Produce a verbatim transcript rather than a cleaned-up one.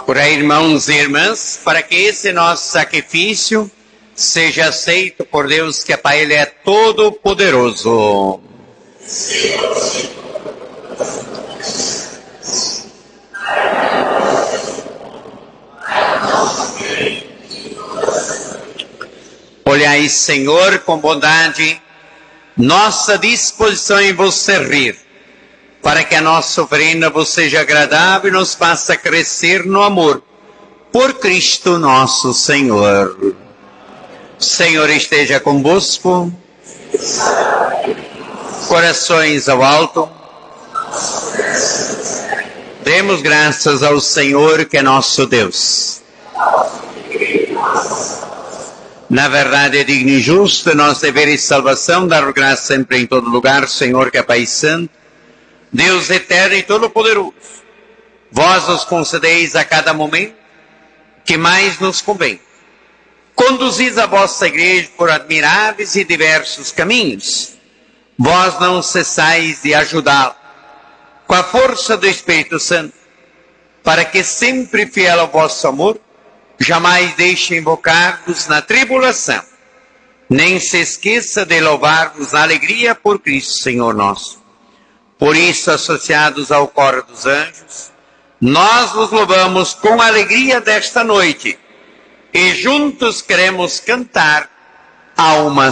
Orai, irmãos e irmãs, para que esse nosso sacrifício seja aceito por Deus, que Pai, Ele é todo-poderoso. Olhai, Senhor, com bondade, nossa disposição em vos servir, para que a nossa oferenda vos seja agradável e nos faça crescer no amor, por Cristo nosso Senhor. O Senhor esteja convosco, corações ao alto, demos graças ao Senhor, que é nosso Deus. Na verdade é digno e justo, nosso dever e salvação, dar graça sempre em todo lugar, Senhor, que é Pai Santo, Deus eterno e todo-poderoso. Vós nos concedeis a cada momento que mais nos convém. Conduzis a vossa igreja por admiráveis e diversos caminhos. Vós não cessais de ajudá-la com a força do Espírito Santo, para que sempre fiel ao vosso amor, jamais deixe invocar-vos na tribulação, nem se esqueça de louvar-vos na alegria por Cristo Senhor nosso. Por isso, associados ao coro dos anjos, nós vos louvamos com a alegria desta noite, e juntos queremos cantar a uma